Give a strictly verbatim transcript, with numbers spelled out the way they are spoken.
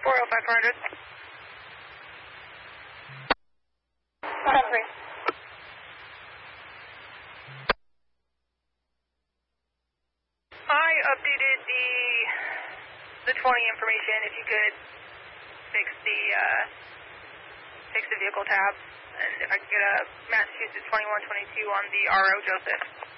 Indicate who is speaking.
Speaker 1: four oh five four hundred. one oh three. I updated the the twenty information. If you could fix the uh, fix the vehicle tab, and if I could get a Massachusetts twenty-one twenty-two on the R O Joseph.